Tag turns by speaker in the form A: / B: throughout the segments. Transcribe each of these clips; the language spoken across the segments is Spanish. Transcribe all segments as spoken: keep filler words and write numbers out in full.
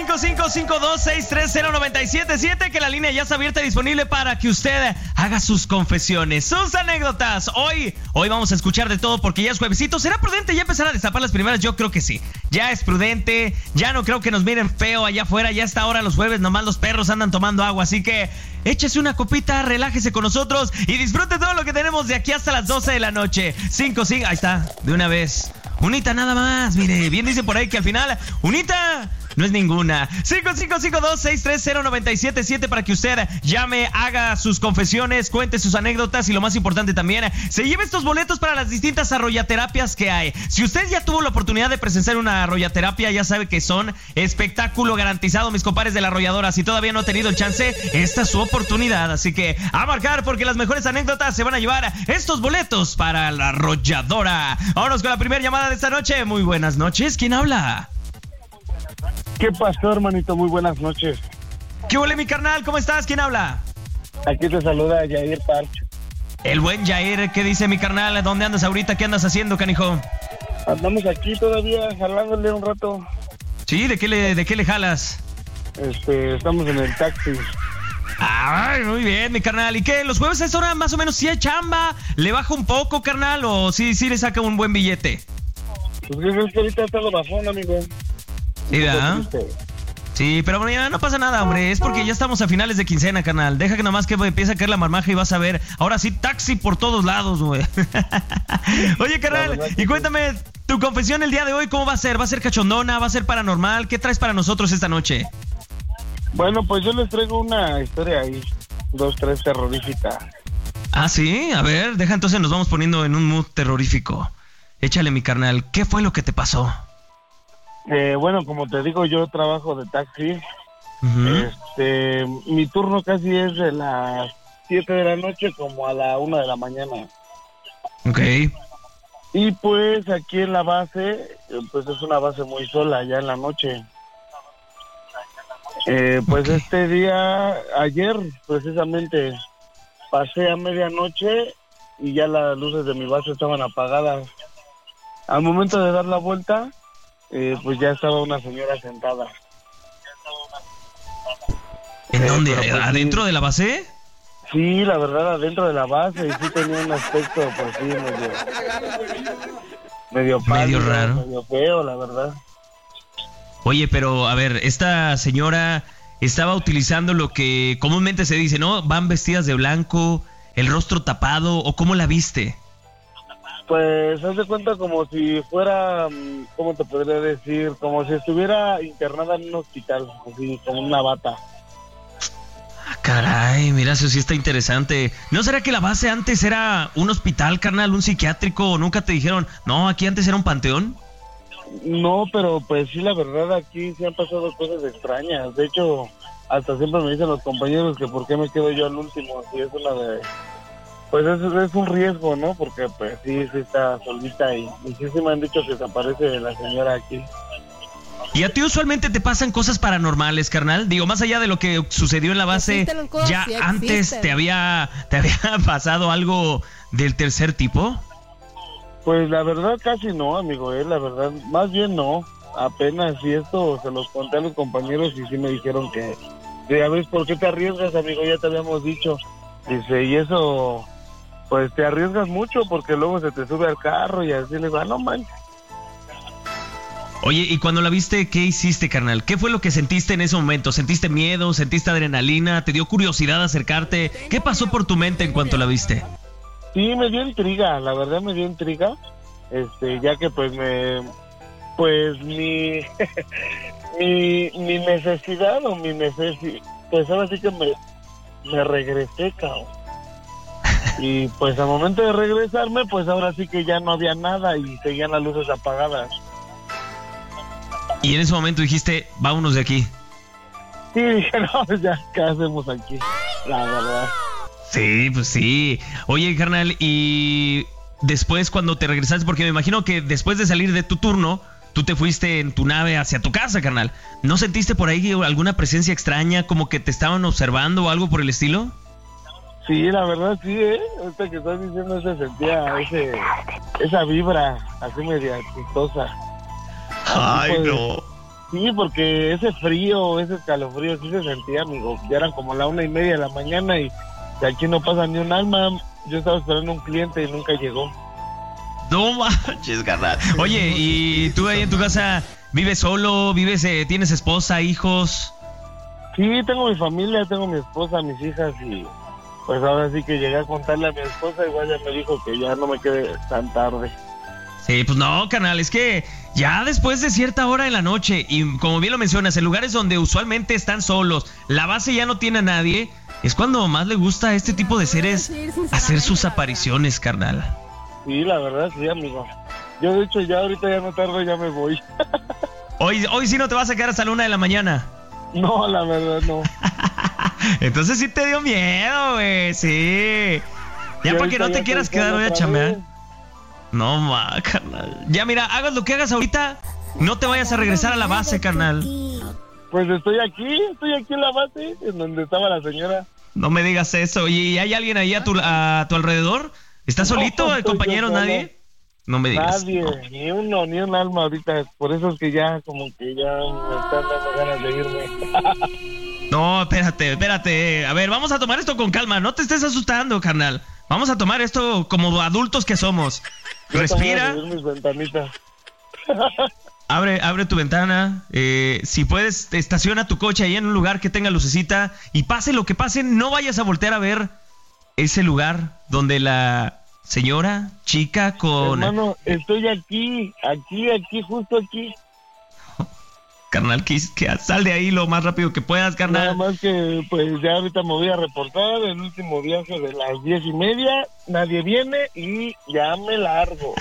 A: cinco cinco cinco dos seis tres cero nueve siete siete, que la línea ya está abierta y disponible para que usted haga sus confesiones, sus anécdotas. Hoy, hoy vamos a escuchar de todo porque ya es juevesito. ¿Será prudente ya empezar a destapar las primeras? Yo creo que sí. Ya es prudente, ya no creo que nos miren feo allá afuera. Ya está ahora los jueves, nomás los perros andan tomando agua. Así que échese una copita, relájese con nosotros y disfrute todo lo que tenemos de aquí hasta las doce de la noche. cinco, cinco, ahí está, de una vez. Unita nada más, mire, bien dice por ahí que al final, unita no es ninguna. cinco cinco cinco dos seis tres cero nueve siete siete para que usted llame, haga sus confesiones, cuente sus anécdotas y lo más importante también, se lleve estos boletos para las distintas arroyaterapias que hay. Si usted ya tuvo la oportunidad de presenciar una arroyaterapia, ya sabe que son espectáculo garantizado, mis compadres de la arrolladora. Si todavía no ha tenido el chance, esta es su oportunidad. Así que a marcar porque las mejores anécdotas se van a llevar estos boletos para la arrolladora. Vámonos con la primera llamada de esta noche. Muy buenas noches, ¿quién habla?
B: ¿Qué pasó, hermanito? Muy buenas noches.
A: ¿Qué huele, mi carnal? ¿Cómo estás? ¿Quién habla?
B: Aquí te saluda Jair Parcho.
A: El buen Jair, ¿qué dice mi carnal? ¿Dónde andas ahorita? ¿Qué andas haciendo, canijo?
B: Andamos aquí todavía jalándole un rato.
A: Sí, ¿de qué le, de qué le jalas?
B: Este, estamos en el taxi.
A: Ay, muy bien, mi carnal. ¿Y qué? ¿Los jueves a esta hora más o menos sí hay chamba? ¿Le baja un poco, carnal? ¿O sí, sí le saca un buen billete?
B: Pues es que ahorita está lo bajón, amigo.
A: ¿Sí, verdad? Sí, pero bueno, ya no pasa nada, hombre. Es porque ya estamos a finales de quincena, carnal. Deja que nomás que empiece a caer la marmaja y vas a ver. Ahora sí, taxi por todos lados, güey. Oye, carnal, y cuéntame, tu confesión el día de hoy, ¿cómo va a ser? ¿Va a ser cachondona? ¿Va a ser paranormal? ¿Qué traes para nosotros esta noche?
B: Bueno, pues yo les traigo una historia ahí. Dos, tres terrorífica.
A: Ah, ¿sí? A ver, deja, entonces nos vamos poniendo en un mood terrorífico. Échale, mi carnal. ¿Qué fue lo que te pasó?
B: Eh, bueno, como te digo, yo trabajo de taxi.
A: Uh-huh.
B: Este, mi turno casi es de las siete de la noche como a la una de la mañana.
A: Ok.
B: Y pues aquí en la base, pues es una base muy sola ya en la noche. Eh, pues okay. Este día, ayer precisamente, pasé a medianoche y ya las luces de mi base estaban apagadas. Al momento de dar la vuelta, Eh, pues ya estaba una señora sentada.
A: ¿En eh, dónde?
B: Pues,
A: ¿Adentro
B: sí,
A: de la base?
B: Sí, la verdad, adentro de la base. Y sí tenía un aspecto, pues sí, medio... Medio pálido,
A: medio raro.
B: Medio feo, la verdad.
A: Oye, pero a ver, esta señora estaba utilizando lo que comúnmente se dice, ¿no? Van vestidas de blanco, el rostro tapado, ¿o cómo la viste?
B: Pues haz de cuenta como si fuera, ¿cómo te podría decir? Como si estuviera internada en un hospital, así como una bata.
A: Ah, caray, mira, eso sí está interesante. ¿No será que la base antes era un hospital, carnal, un psiquiátrico? ¿O nunca te dijeron, no, aquí antes era un panteón?
B: No, pero pues sí, la verdad, aquí sí han pasado cosas extrañas. De hecho, hasta siempre me dicen los compañeros que por qué me quedo yo al último, si es una de... Pues es, es un riesgo, ¿no? Porque pues sí, sí está solita y, y sí, sí me han dicho que se aparece la señora aquí.
A: ¿Y a ti usualmente te pasan cosas paranormales, carnal? Digo, más allá de lo que sucedió en la base, ¿ya sí antes te había, te había pasado algo del tercer tipo?
B: Pues la verdad casi no, amigo, eh, la verdad, más bien no. Apenas si esto se los conté a los compañeros y sí me dijeron que, ya ves, ¿por qué te arriesgas, amigo? Ya te habíamos dicho. Dice, y eso... Pues te arriesgas mucho porque luego se te sube al carro y así le va, no manches.
A: Oye, ¿y cuando la viste, qué hiciste, carnal? ¿Qué fue lo que sentiste en ese momento? ¿Sentiste miedo? ¿Sentiste adrenalina? ¿Te dio curiosidad acercarte? ¿Qué pasó por tu mente en cuanto la viste?
B: Sí, me dio intriga, la verdad me dio intriga. Este, ya que pues me... Pues mi... mi, mi necesidad o mi necesidad... Pues ahora sí que me... Me regresé, cabrón. Y pues al momento de regresarme, pues ahora sí que ya no había nada y seguían las luces apagadas.
A: Y en ese momento dijiste, vámonos de aquí.
B: Sí, dije, no, ya, ¿qué hacemos aquí? La verdad.
A: Sí, pues sí. Oye, carnal, y después cuando te regresaste, porque me imagino que después de salir de tu turno, tú te fuiste en tu nave hacia tu casa, carnal. ¿No sentiste por ahí alguna presencia extraña, como que te estaban observando o algo por el estilo?
B: Sí, la verdad sí, ¿eh? Ahorita que estás diciendo se sentía ese, esa vibra así media chistosa.
A: Ay,
B: pues,
A: no.
B: Sí, porque ese frío, ese escalofrío sí se sentía, amigo. Ya eran como la una y media de la mañana y de aquí no pasa ni un alma. Yo estaba esperando un cliente y nunca llegó.
A: No manches, carnal. Oye, ¿y tú ahí en tu casa vives solo? ¿Vives, eh, tienes esposa, hijos?
B: Sí, tengo mi familia, tengo mi esposa, mis hijas y pues ahora sí que llegué a contarle a mi esposa, igual ya me dijo que ya no me quede tan tarde.
A: Sí, pues no, carnal, es que ya después de cierta hora en la noche, y como bien lo mencionas, en lugares donde usualmente están solos, la base ya no tiene a nadie, es cuando más le gusta a este tipo de seres hacer sus apariciones, carnal.
B: Sí, la verdad, sí, amigo. Yo, de hecho, ya ahorita ya no tardo, ya me voy.
A: Hoy, hoy sí no te vas a quedar hasta la una de la mañana.
B: No, la verdad, no.
A: Entonces sí te dio miedo, güey, sí. Ya para que no te quieras quedar hoy a chambear. No, ma, carnal. Ya, mira, hagas lo que hagas ahorita, no te vayas a regresar a la base, carnal.
B: Pues estoy aquí, estoy aquí en la base, en donde estaba la señora.
A: No me digas eso. ¿Y hay alguien ahí a tu, a tu alrededor? ¿Estás solito,
B: no,
A: el compañero, nadie? No me digas.
B: Nadie, no. Ni uno, ni un alma ahorita. Por eso es que ya, como que ya me están dando ganas de irme.
A: No, espérate, espérate. A ver, vamos a tomar esto con calma. No te estés asustando, carnal. Vamos a tomar esto como adultos que somos. Respira.
B: Mis ventanitas.
A: Abre, abre tu ventana. Eh, si puedes, estaciona tu coche ahí en un lugar que tenga lucecita. Y pase lo que pase, no vayas a voltear a ver ese lugar donde la señora, chica con...
B: Hermano, estoy aquí, aquí, aquí, justo aquí.
A: Carnal, que, que sal de ahí lo más rápido que puedas, carnal.
B: Nada más que, pues, ya ahorita me voy a reportar el último viaje de las diez y media. Nadie viene y ya me largo.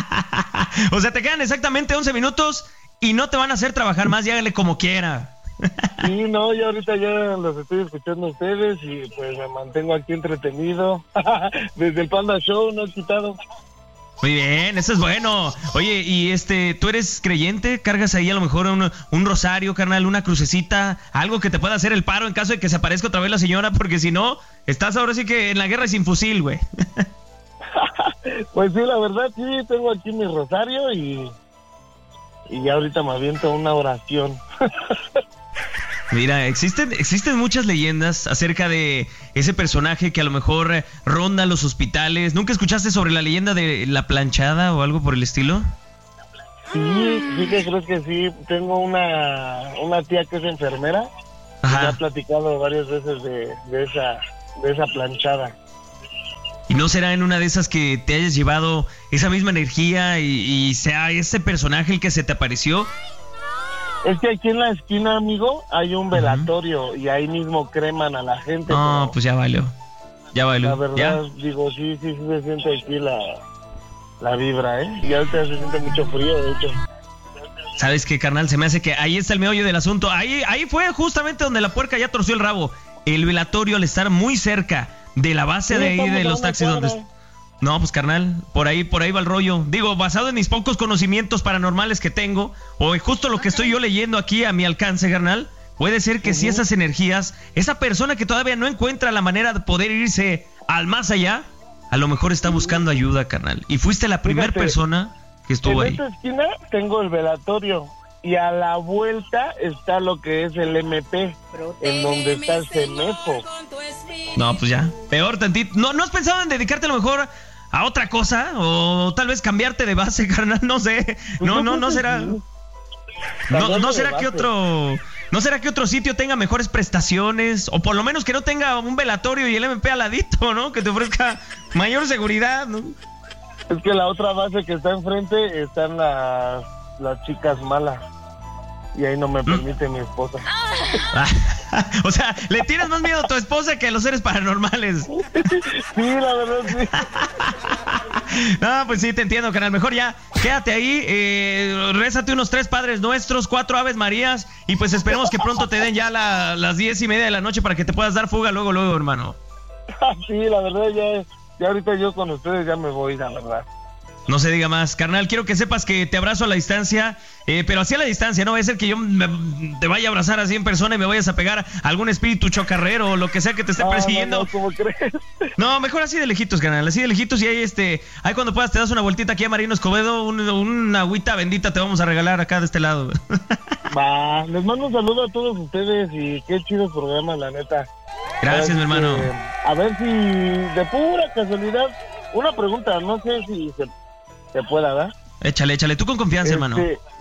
A: O sea, te quedan exactamente once minutos y no te van a hacer trabajar más, hágale como quiera.
B: Sí, no, yo ahorita ya los estoy escuchando a ustedes y pues me mantengo aquí entretenido. Desde el Panda Show no he quitado.
A: Muy bien, eso es bueno. Oye, y este, ¿tú eres creyente? ¿Cargas ahí a lo mejor un, un rosario, carnal, una crucecita? Algo que te pueda hacer el paro en caso de que se aparezca otra vez la señora, porque si no, estás ahora sí que en la guerra y sin fusil, güey.
B: Pues sí, la verdad, sí, tengo aquí mi rosario y, y ya ahorita me aviento una oración.
A: Mira, existen, existen muchas leyendas acerca de ese personaje que a lo mejor ronda los hospitales. ¿Nunca escuchaste sobre la leyenda de la planchada o algo por el estilo?
B: Sí, sí que creo que sí. Tengo una, una tía que es enfermera. Ajá. Y me ha platicado varias veces de, de, esa, de esa planchada.
A: ¿Y no será en una de esas que te hayas llevado esa misma energía y, y sea ese personaje el que se te apareció?
B: Es que aquí en la esquina, amigo, hay un velatorio. Uh-huh. Y ahí mismo creman a la gente.
A: No, pero pues ya valió. Ya valió.
B: La verdad, ¿ya? Digo, sí, sí, sí se siente aquí la, la vibra, ¿eh? Y ahorita se siente mucho frío, de hecho.
A: ¿Sabes qué, carnal? Se me hace que ahí está el meollo del asunto. Ahí, ahí fue justamente donde la puerca ya torció el rabo. El velatorio, al estar muy cerca de la base sí, de ahí de los taxis donde... No, pues carnal, por ahí, por ahí va el rollo. Digo, basado en mis pocos conocimientos paranormales que tengo, o justo lo que estoy yo leyendo aquí a mi alcance, carnal, puede ser que uh-huh. si esas energías, esa persona que todavía no encuentra la manera de poder irse al más allá, a lo mejor está buscando ayuda, carnal. Y fuiste la primera persona que estuvo ahí.
B: En esta esquina tengo el velatorio y a la vuelta está lo que es el M P, en donde está el CEMEFO.
A: No, pues ya, peor tantito. ¿No, ¿No has pensado en dedicarte a lo mejor a otra cosa? O tal vez cambiarte de base, carnal, no sé. No, no, no será. No, no será que otro. ¿No será que otro sitio tenga mejores prestaciones? O por lo menos que no tenga un velatorio y el M P al ladito, ¿no? Que te ofrezca mayor seguridad, ¿no?
B: Es que la otra base que está enfrente están las, las chicas malas. Y ahí no me permite ¿Mm? mi esposa.
A: O sea, le tienes más miedo a tu esposa que a los seres paranormales.
B: Sí, la verdad, sí.
A: No, pues sí, te entiendo, carnal. Mejor ya, quédate ahí, eh, rézate unos tres Padres Nuestros, cuatro Aves Marías, y pues esperemos que pronto te den ya la, las diez y media de la noche para que te puedas dar fuga luego, luego, hermano.
B: Sí, la verdad, ya, ya ahorita yo con ustedes ya me voy, la verdad.
A: No se diga más, carnal, quiero que sepas que te abrazo a la distancia, eh, pero así a la distancia, no va a ser que yo me, te vaya a abrazar así en persona y me vayas a pegar a algún espíritu chocarrero o lo que sea que te esté
B: no,
A: persiguiendo.
B: No, no, ¿cómo crees?
A: No, mejor así de lejitos, carnal, así de lejitos y ahí este, ahí cuando puedas te das una vueltita aquí a Marino Escobedo, un, una agüita bendita te vamos a regalar acá de este lado.
B: Va, les mando un saludo a todos ustedes y qué chido programa, la neta.
A: Gracias, mi hermano.
B: Eh, a ver si de pura casualidad, una pregunta, no sé si se, se pueda, ¿verdad?
A: Échale, échale, tú con confianza,
B: Este,
A: hermano.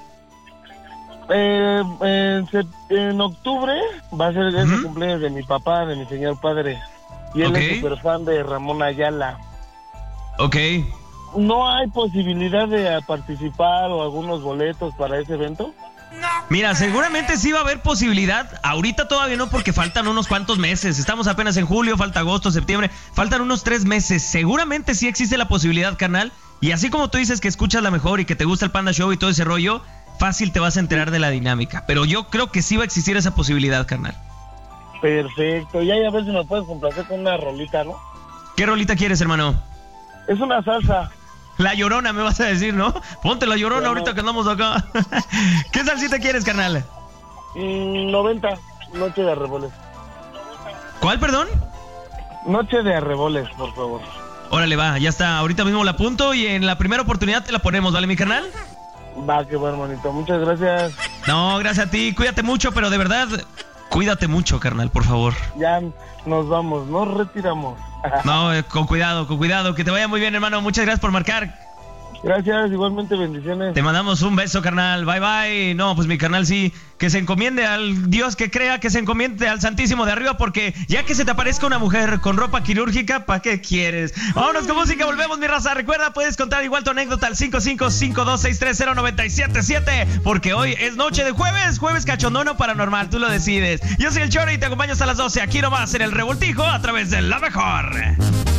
B: Eh, en, sep- en octubre va a ser el
A: Ujú.
B: cumpleaños de mi papá, de mi señor padre. Y él
A: Ok.
B: es súper fan de Ramón Ayala.
A: Ok.
B: ¿No hay posibilidad de eh, participar o algunos boletos para ese evento?
A: Mira, seguramente sí va a haber posibilidad. Ahorita todavía no, porque faltan unos cuantos meses. Estamos apenas en julio, falta agosto, septiembre. Faltan unos tres meses. Seguramente sí existe la posibilidad, carnal. Y así como tú dices que escuchas la mejor y que te gusta el Panda Show y todo ese rollo, fácil te vas a enterar de la dinámica. Pero yo creo que sí va a existir esa posibilidad, carnal.
B: Perfecto, y ahí a ver si me puedes complacer con una rolita, ¿no?
A: ¿Qué rolita quieres, hermano?
B: Es una salsa.
A: La Llorona, me vas a decir, ¿no? Ponte la Llorona
B: Bueno.
A: ahorita que andamos acá. ¿Qué salsita quieres, carnal?
B: Mm, noventa, Noche de Arreboles.
A: ¿Cuál, perdón?
B: Noche de Arreboles, por favor.
A: Órale, va, ya está. Ahorita mismo la apunto y en la primera oportunidad te la ponemos, ¿vale, mi carnal?
B: Va, qué bueno, hermanito. Muchas gracias.
A: No, gracias a ti. Cuídate mucho, pero de verdad, cuídate mucho, carnal, por favor.
B: Ya nos vamos, nos retiramos.
A: No, eh, con cuidado, con cuidado. Que te vaya muy bien, hermano. Muchas gracias por marcar.
B: Gracias, igualmente bendiciones.
A: Te mandamos un beso, carnal. Bye, bye. No, pues mi carnal sí. Que se encomiende al Dios que crea, que se encomiende al Santísimo de arriba, porque ya que se te aparezca una mujer con ropa quirúrgica, ¿para qué quieres? Vámonos con música, volvemos, mi raza. Recuerda, puedes contar igual tu anécdota al cinco cinco cinco dos seis tres cero nueve siete siete, porque hoy es noche de jueves, jueves cachondono paranormal, tú lo decides. Yo soy el Choro y te acompaño hasta las doce, aquí nomás en el Revoltijo, a través de La Mejor.